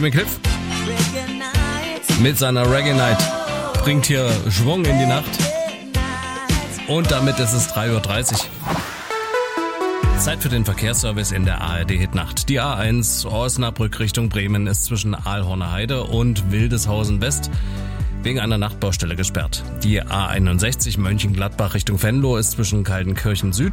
Cliff mit seiner Reggae Night bringt hier Schwung in die Nacht. Und damit ist es 3:30 Uhr. Zeit für den Verkehrsservice in der ARD Hitnacht. Die A1 Osnabrück Richtung Bremen ist zwischen Aalhorner Heide und Wildeshausen West wegen einer Nachtbaustelle gesperrt. Die A61 Mönchengladbach Richtung Venlo ist zwischen Kaltenkirchen Süd